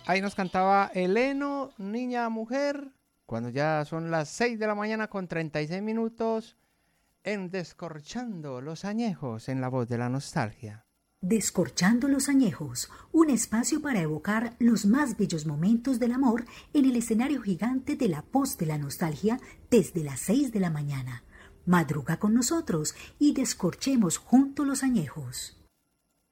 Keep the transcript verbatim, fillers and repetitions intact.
Ahí nos cantaba Eleno, niña, mujer, cuando ya son las seis de la mañana con treinta y seis minutos, en Descorchando los Añejos, en la voz de la nostalgia. Descorchando los añejos, un espacio para evocar los más bellos momentos del amor en el escenario gigante de la voz de la nostalgia desde las seis de la mañana. Madruga con nosotros y descorchemos juntos los añejos.